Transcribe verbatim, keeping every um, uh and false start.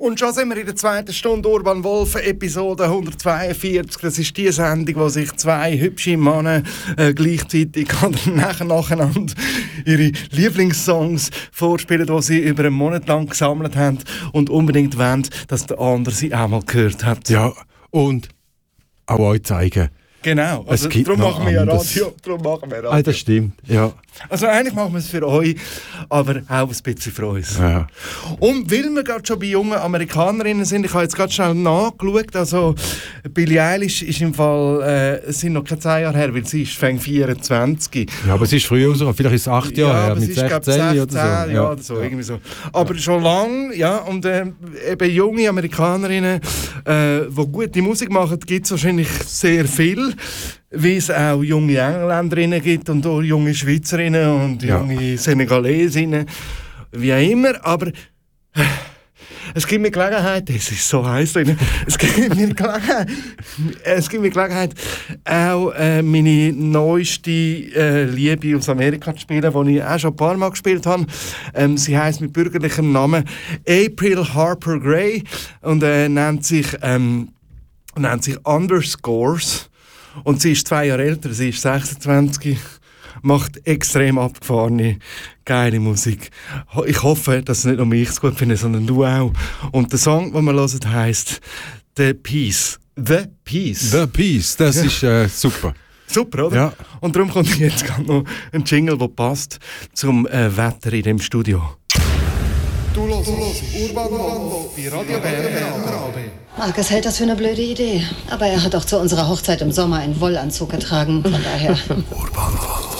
Und schon sind wir in der zweiten Stunde Urban Wolf, Episode hundertzweiundvierzig. Das ist die Sendung, wo sich zwei hübsche Männer äh, gleichzeitig oder nacheinander ihre Lieblingssongs vorspielen, die sie über einen Monat lang gesammelt haben und unbedingt wollen, dass der andere sie auch mal gehört hat. Ja, und auch euch zeigen. Genau, also darum machen wir ja Radio. Darum machen wir Radio. Ah, das stimmt, ja. Also eigentlich machen wir es für euch, aber auch ein bisschen für uns. Ja. Und weil wir gerade schon bei jungen Amerikanerinnen sind, ich habe jetzt gerade schnell nachgeschaut, also Billie Eilish ist im Fall, äh, es sind noch keine zehn Jahre her, weil sie ist fängt vierundzwanzig. Ja, aber es ist früher so, vielleicht ist es acht Jahre ja, her, aber mit es ist, sechzehn, sechzehn oder so. Ja, Ja, oder so, ja. irgendwie so. Aber ja. Schon lange, ja, und äh, eben junge Amerikanerinnen, äh, die gute Musik machen, gibt es wahrscheinlich sehr viel. Wie es auch junge Engländerinnen gibt und auch junge Schweizerinnen und Ja. junge Senegalesinnen, wie auch immer. Aber äh, es gibt mir Gelegenheit, es ist so heiß drin, es gibt mir Gelegenheit, es gibt mir Gelegenheit auch äh, meine neueste äh, Liebe aus Amerika zu spielen, die ich auch schon ein paar Mal gespielt habe. Ähm, sie heisst mit bürgerlichem Namen April Harper Gray und äh, nennt sich, ähm, nennt sich Underscores. Und sie ist zwei Jahre älter, sie ist sechsundzwanzig, macht extrem abgefahrene, geile Musik. Ich hoffe, dass nicht nur mich es gut findet, sondern du auch. Und der Song, den wir hören, heisst «The Peace». «The Peace». The Peace, das Ja. ist äh, super. Super, oder? Ja. Und darum kommt jetzt gerade noch ein Jingle, der passt zum äh, Wetter in dem Studio. Du hörst Urban Wolf bei Radio Bern. Markus hält das für eine blöde Idee. Aber er hat auch zu unserer Hochzeit im Sommer einen Wollanzug getragen. Von daher. Urban Wolf.